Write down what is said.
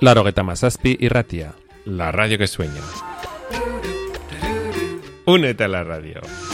87 irratia. La radio que sueña. Únete a la radio.